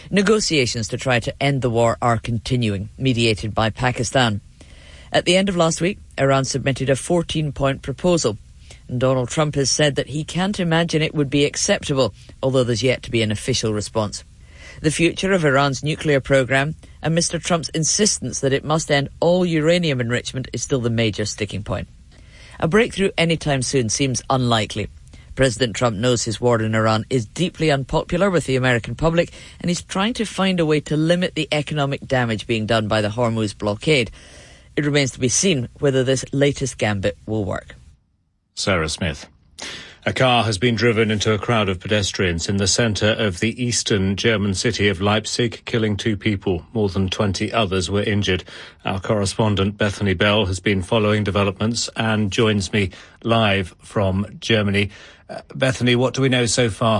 Negotiations to try to end the war are continuing, mediated by Pakistan. At the end of last week, Iran submitted a 14-point proposal. And Donald Trump has said that he can't imagine it would be acceptable, although there's yet to be an official response. The future of Iran's nuclear program and Mr. Trump's insistence that it must end all uranium enrichment is still the major sticking point. A breakthrough anytime soon seems unlikely. President Trump knows his war in Iran is deeply unpopular with the American public, and he's trying to find a way to limit the economic damage being done by the Hormuz blockade. It remains to be seen whether this latest gambit will work. Sarah Smith. A car has been driven into a crowd of pedestrians in the centre of the eastern German city of Leipzig, killing 2 people. More than 20 others were injured. Our correspondent Bethany Bell has been following developments and joins me live from Germany. Bethany, what do we know so far?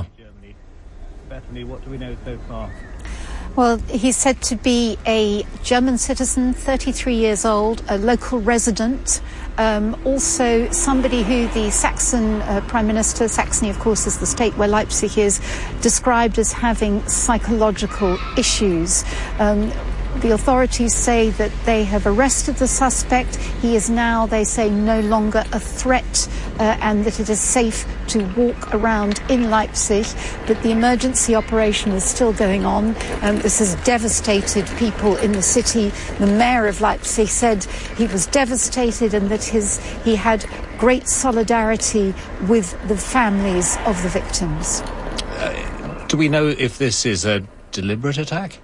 Well, he's said to be a German citizen, 33 years old, a local resident, also somebody who the Saxon Prime Minister, Saxony of course is the state where Leipzig is, described as having psychological issues. The authorities say that they have arrested the suspect. He is now, they say, no longer a threat and that it is safe to walk around in Leipzig. But the emergency operation is still going on. This has devastated people in the city. The mayor of Leipzig said he was devastated and that he had great solidarity with the families of the victims. Do we know if this is a deliberate attack?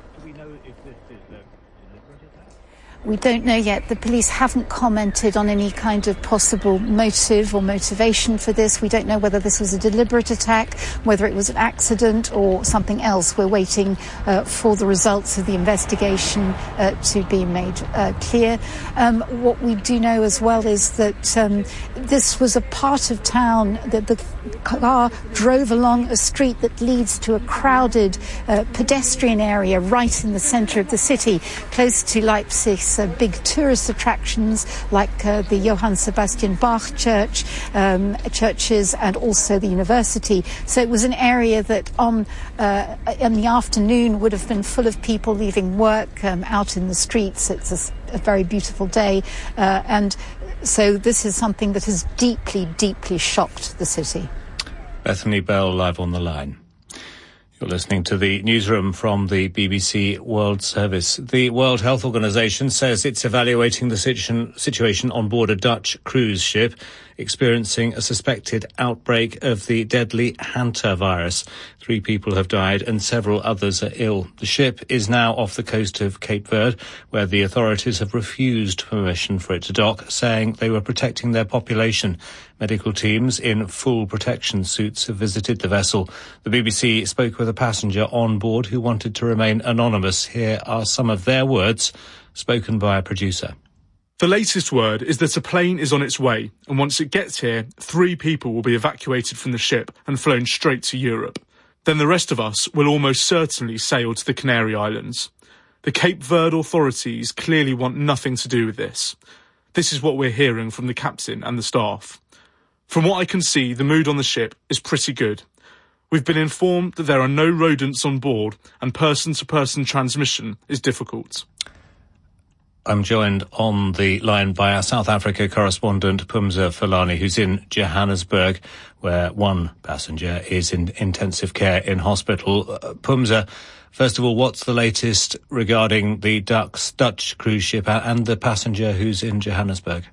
We don't know yet. The police haven't commented on any kind of possible motive or motivation for this. We don't know whether this was a deliberate attack, whether it was an accident or something else. We're waiting for the results of the investigation to be made clear. What we do know as well is that this was a part of town that the car drove along a street that leads to a crowded pedestrian area right in the centre of the city, close to Leipzig's big tourist attractions like the Johann Sebastian Bach Church, churches, and also the university. So it was an area that in the afternoon would have been full of people leaving work out in the streets. It's a very beautiful day, and so this is something that has deeply, deeply shocked the city. Bethany Bell live on the line. You're listening to the newsroom from the BBC World Service. The World Health Organization says it's evaluating the situation on board a Dutch cruise ship experiencing a suspected outbreak of the deadly hantavirus. 3 people have died and several others are ill. The ship is now off the coast of Cape Verde, where the authorities have refused permission for it to dock, saying they were protecting their population. Medical teams in full protection suits have visited the vessel. The BBC spoke with a passenger on board who wanted to remain anonymous. Here are some of their words, spoken by a producer. The latest word is that a plane is on its way, and once it gets here, 3 people will be evacuated from the ship and flown straight to Europe. Then the rest of us will almost certainly sail to the Canary Islands. The Cape Verde authorities clearly want nothing to do with this. This is what we're hearing from the captain and the staff. From what I can see, the mood on the ship is pretty good. We've been informed that there are no rodents on board and person-to-person transmission is difficult. I'm joined on the line by our South Africa correspondent, Phumza Falani, who's in Johannesburg, where one passenger is in intensive care in hospital. Phumza, first of all, what's the latest regarding the Dutch cruise ship and the passenger who's in Johannesburg?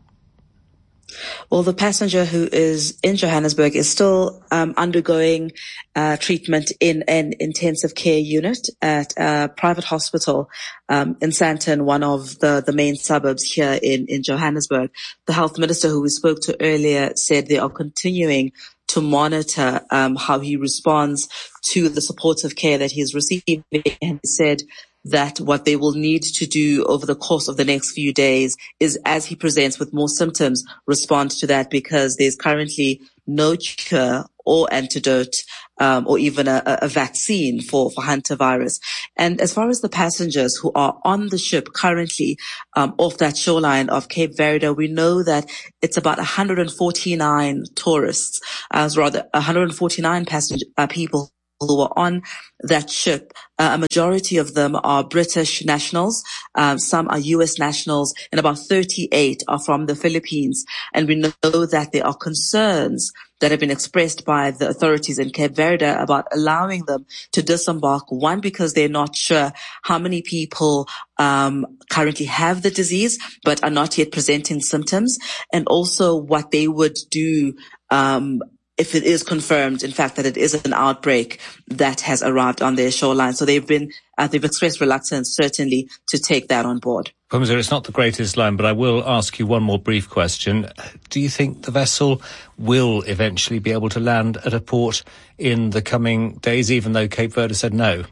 Well, the passenger who is in Johannesburg is still undergoing treatment in an intensive care unit at a private hospital in Sandton, one of the main suburbs here in Johannesburg. The health minister who we spoke to earlier said they are continuing to monitor how he responds to the supportive care that he is receiving, and said that what they will need to do over the course of the next few days is, as he presents with more symptoms, respond to that, because there's currently no cure or antidote or even a vaccine for hantavirus. And as far as the passengers who are on the ship currently off that shoreline of Cape Verde, we know that it's about 149 tourists, 149 people who are on that ship, a majority of them are British nationals, some are US nationals, and about 38 are from the Philippines. And we know that there are concerns that have been expressed by the authorities in Cape Verde about allowing them to disembark. One, because they're not sure how many people currently have the disease but are not yet presenting symptoms, and also what they would do if it is confirmed, in fact, that it is an outbreak that has arrived on their shoreline. So they've expressed reluctance, certainly, to take that on board. Phumza, it's not the greatest line, but I will ask you one more brief question. Do you think the vessel will eventually be able to land at a port in the coming days, even though Cape Verde said no?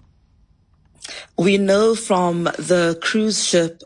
We know from the cruise ship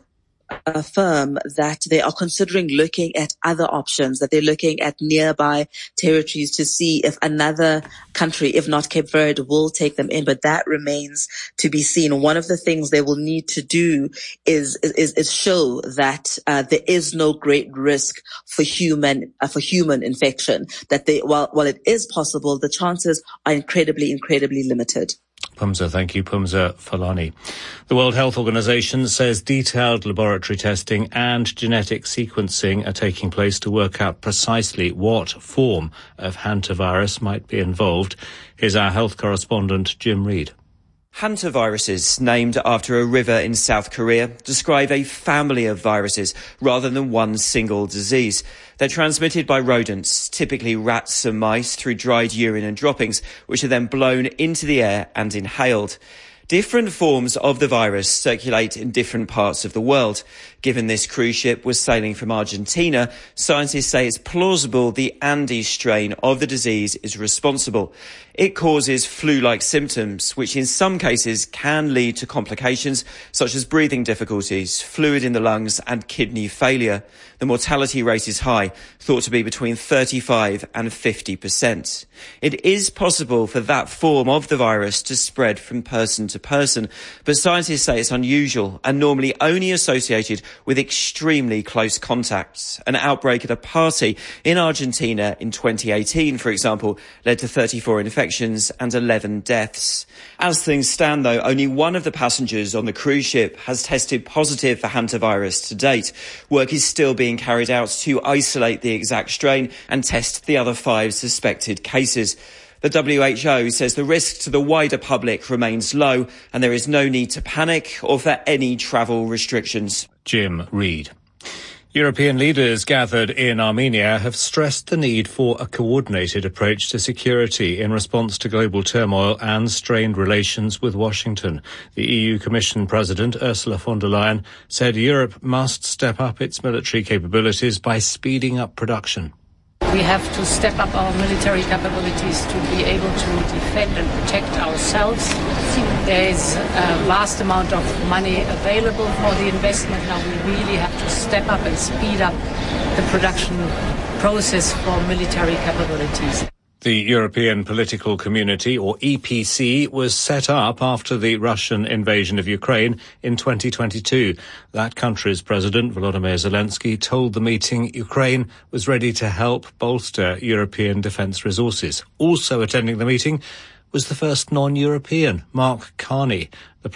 firm that they are considering looking at other options, that they're looking at nearby territories to see if another country, if not Cape Verde, will take them in. But that remains to be seen. One of the things they will need to do is show that there is no great risk for human infection. That while it is possible, the chances are incredibly limited. Phumza, thank you. Phumza Falani. The World Health Organization says detailed laboratory testing and genetic sequencing are taking place to work out precisely what form of hantavirus might be involved. Here's our health correspondent, Jim Reid. Hantaviruses, named after a river in South Korea, describe a family of viruses rather than one single disease. They're transmitted by rodents, typically rats and mice, through dried urine and droppings, which are then blown into the air and inhaled. Different forms of the virus circulate in different parts of the world. Given this cruise ship was sailing from Argentina, scientists say it's plausible the Andes strain of the disease is responsible. It causes flu-like symptoms, which in some cases can lead to complications such as breathing difficulties, fluid in the lungs and kidney failure. The mortality rate is high, thought to be between 35 and 50%. It is possible for that form of the virus to spread from person to person, but scientists say it's unusual and normally only associated with extremely close contacts. An outbreak at a party in Argentina in 2018, for example, led to 34 infections and 11 deaths. As things stand, though, only one of the passengers on the cruise ship has tested positive for hantavirus to date. Work is still being carried out to isolate the exact strain and test the other 5 suspected cases. The WHO says the risk to the wider public remains low and there is no need to panic or for any travel restrictions. Jim Reid. European leaders gathered in Armenia have stressed the need for a coordinated approach to security in response to global turmoil and strained relations with Washington. The EU Commission President Ursula von der Leyen said Europe must step up its military capabilities by speeding up production. We have to step up our military capabilities to be able to defend and protect ourselves. There is a vast amount of money available for the investment. Now we really have to step up and speed up the production process for military capabilities. The European Political Community, or EPC, was set up after the Russian invasion of Ukraine in 2022. That country's President, Volodymyr Zelensky, told the meeting Ukraine was ready to help bolster European defence resources. Also attending the meeting was the first non-European, Mark Carney,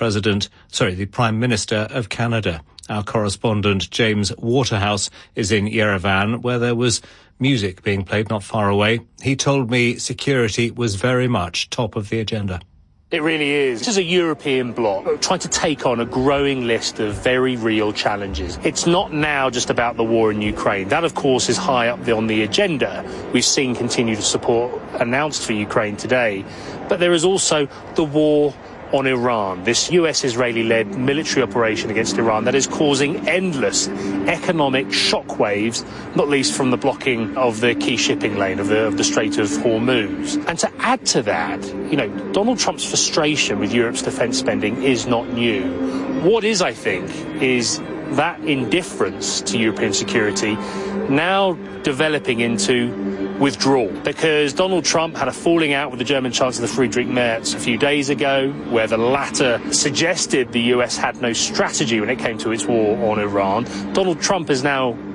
the Prime Minister of Canada. Our correspondent, James Waterhouse, is in Yerevan, where there was music being played not far away. He told me security was very much top of the agenda. It really is. This is a European bloc trying to take on a growing list of very real challenges. It's not now just about the war in Ukraine. That, of course, is high up on the agenda. We've seen continued support announced for Ukraine today. But there is also the war on Iran, this US-Israeli-led military operation against Iran that is causing endless economic shockwaves, not least from the blocking of the key shipping lane of the Strait of Hormuz. And to add to that, Donald Trump's frustration with Europe's defence spending is not new. What is, I think, is that indifference to European security now developing into withdrawal, because Donald Trump had a falling out with the German Chancellor Friedrich Merz a few days ago, where the latter suggested the US had no strategy when it came to its war on Iran. Donald Trump has now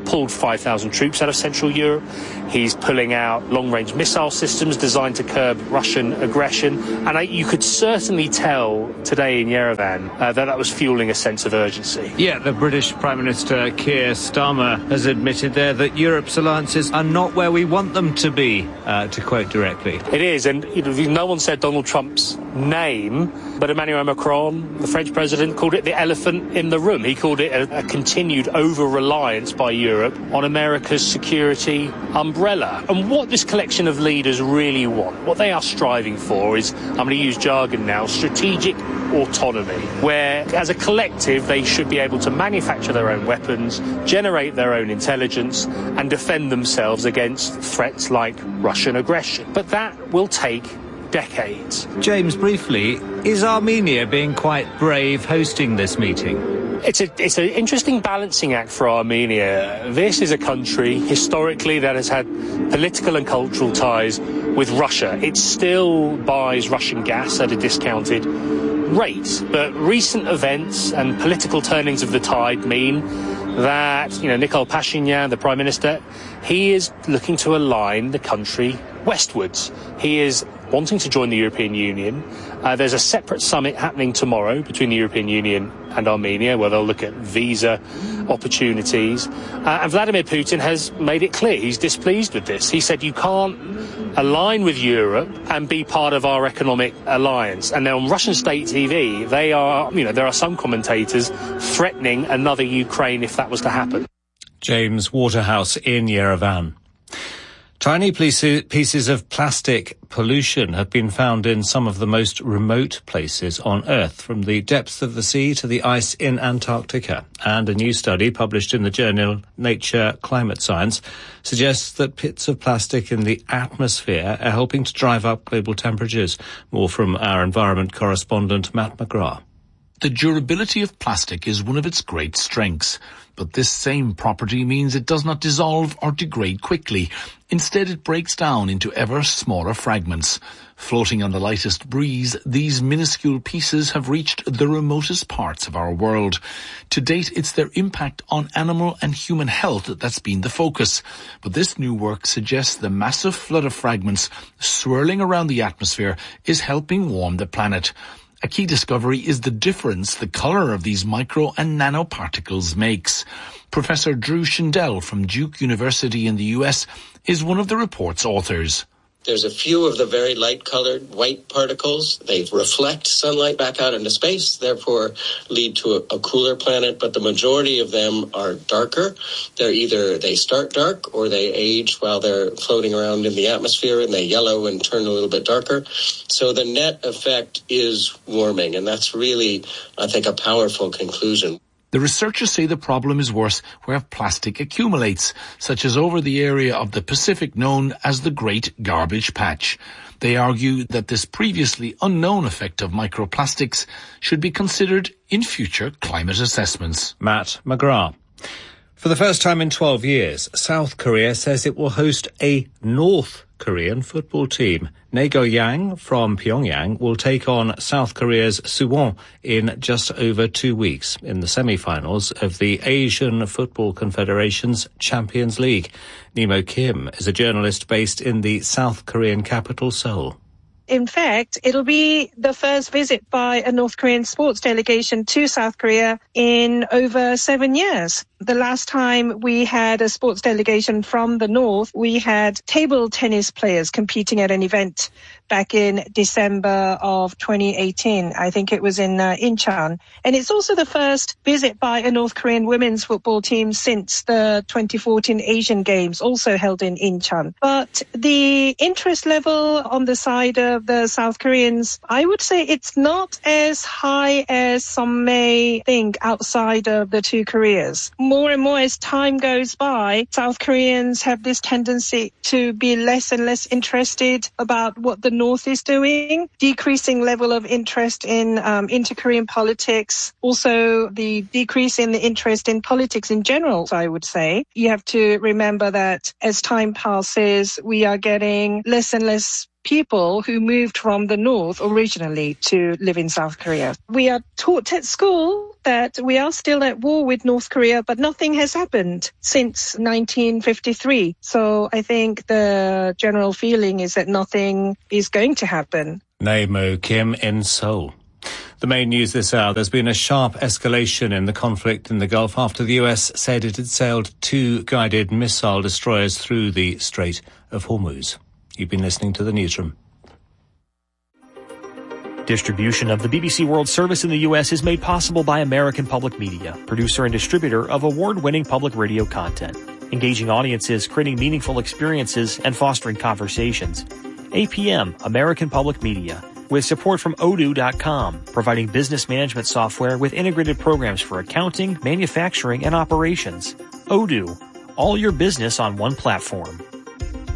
pulled 5,000 troops out of Central Europe. He's pulling out long-range missile systems designed to curb Russian aggression. And you could certainly tell today in Yerevan that was fueling a sense of urgency. Yeah, the British Prime Minister Keir Starmer has admitted there that Europe's alliances are not where we want them to be, to quote directly. It is, and no one said Donald Trump's name, but Emmanuel Macron, the French president, called it the elephant in the room. He called it a continued over-reliance by Europe on America's security umbrella. And what this collection of leaders really want, what they are striving for is, I'm going to use jargon now, strategic autonomy, where as a collective they should be able to manufacture their own weapons, generate their own intelligence and defend themselves against threats like Russian aggression. But that will take decades. James, briefly, is Armenia being quite brave hosting this meeting? It's an interesting balancing act for Armenia. This is a country historically that has had political and cultural ties with Russia. It still buys Russian gas at a discounted rate, but recent events and political turnings of the tide mean that, Nikol Pashinyan, the Prime Minister, he is looking to align the country westwards. He is wanting to join the European Union. There's a separate summit happening tomorrow between the European Union and Armenia, where they'll look at visa opportunities. And Vladimir Putin has made it clear he's displeased with this. He said you can't align with Europe and be part of our economic alliance. And now on Russian state TV, there are some commentators threatening another Ukraine if that was to happen. James Waterhouse in Yerevan. Tiny pieces of plastic pollution have been found in some of the most remote places on Earth, from the depths of the sea to the ice in Antarctica. And a new study published in the journal Nature Climate Science suggests that bits of plastic in the atmosphere are helping to drive up global temperatures. More from our environment correspondent Matt McGrath. The durability of plastic is one of its great strengths, but this same property means it does not dissolve or degrade quickly. Instead, it breaks down into ever smaller fragments. Floating on the lightest breeze, these minuscule pieces have reached the remotest parts of our world. To date, it's their impact on animal and human health that's been the focus. But this new work suggests the massive flood of fragments swirling around the atmosphere is helping warm the planet. A key discovery is the difference the colour of these micro and nanoparticles makes. Professor Drew Shindell from Duke University in the US is one of the report's authors. There's a few of the very light-colored white particles. They reflect sunlight back out into space, therefore lead to a cooler planet, but the majority of them are darker. They start dark or they age while they're floating around in the atmosphere, and they yellow and turn a little bit darker. So the net effect is warming, and that's really, I think, a powerful conclusion. The researchers say the problem is worse where plastic accumulates, such as over the area of the Pacific known as the Great Garbage Patch. They argue that this previously unknown effect of microplastics should be considered in future climate assessments. Matt McGrath. For the first time in 12 years, South Korea says it will host a North Korean football team. Naegoyang from Pyongyang will take on South Korea's Suwon in just over 2 weeks in the semi-finals of the Asian Football Confederation's Champions League. Nemo Kim is a journalist based in the South Korean capital, Seoul. In fact, it'll be the first visit by a North Korean sports delegation to South Korea in over 7 years. The last time we had a sports delegation from the North, we had table tennis players competing at an event back in December of 2018. I think it was in Incheon. And it's also the first visit by a North Korean women's football team since the 2014 Asian Games, also held in Incheon. But the interest level on the side of the South Koreans, I would say it's not as high as some may think outside of the two Koreas. More and more as time goes by, South Koreans have this tendency to be less and less interested about what the North is doing, decreasing level of interest in inter-Korean politics, also the decrease in the interest in politics in general, I would say. You have to remember that as time passes, we are getting less and less people who moved from the North originally to live in South Korea. We are taught at school that we are still at war with North Korea, but nothing has happened since 1953. So I think the general feeling is that nothing is going to happen. Nae Mo Kim in Seoul. The main news this hour, there's been a sharp escalation in the conflict in the Gulf after the US said it had sailed 2 guided missile destroyers through the Strait of Hormuz. You've been listening to the Newsroom. Distribution of the BBC World Service in the U.S. is made possible by American Public Media, producer and distributor of award-winning public radio content, engaging audiences, creating meaningful experiences, and fostering conversations. APM, American Public Media, with support from Odoo.com, providing business management software with integrated programs for accounting, manufacturing, and operations. Odoo, all your business on one platform.